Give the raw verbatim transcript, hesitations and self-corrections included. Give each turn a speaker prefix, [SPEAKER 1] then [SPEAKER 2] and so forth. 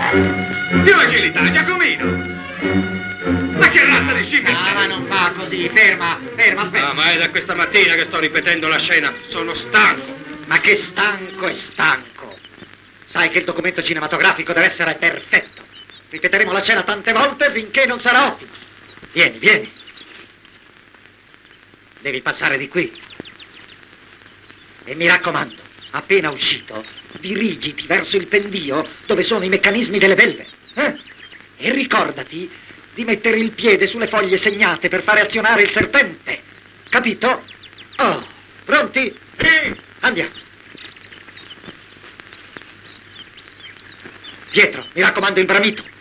[SPEAKER 1] Più agilità, Giacomino! Ma che razza di scimmia
[SPEAKER 2] Ah,
[SPEAKER 1] sei?
[SPEAKER 2] ma non va così, ferma, ferma, aspetta.
[SPEAKER 1] Ah, ma è da questa mattina che sto ripetendo la scena. Sono stanco.
[SPEAKER 2] Ma che stanco e stanco. Sai che il documento cinematografico deve essere perfetto. Ripeteremo la scena tante volte finché non sarà ottima. Vieni, vieni. Devi passare di qui. E mi raccomando, appena uscito, dirigiti verso il pendio dove sono i meccanismi delle belve. Eh? E ricordati di mettere il piede sulle foglie segnate per fare azionare il serpente. Capito? Oh, pronti?
[SPEAKER 1] Sì.
[SPEAKER 2] Andiamo. Pietro, mi raccomando il bramito.